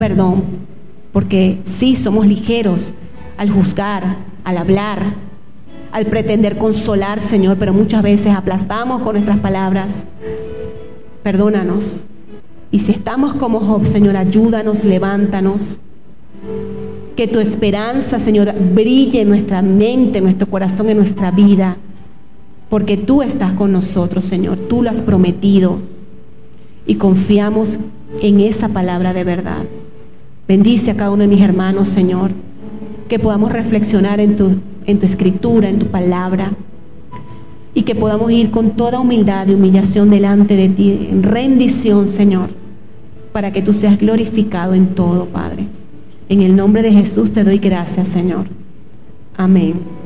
perdón, porque sí somos ligeros al juzgar, al hablar, al pretender consolar, Señor, pero muchas veces aplastamos con nuestras palabras. Perdónanos. Y si estamos como Job, Señor, ayúdanos, levántanos. Que tu esperanza, Señor, brille en nuestra mente, en nuestro corazón, en nuestra vida. Porque tú estás con nosotros, Señor. Tú lo has prometido. Y confiamos en esa palabra de verdad. Bendice a cada uno de mis hermanos, Señor. Que podamos reflexionar en tu escritura, en tu palabra. Y que podamos ir con toda humildad y humillación delante de ti, en rendición, Señor, para que tú seas glorificado en todo, Padre. En el nombre de Jesús te doy gracias, Señor. Amén.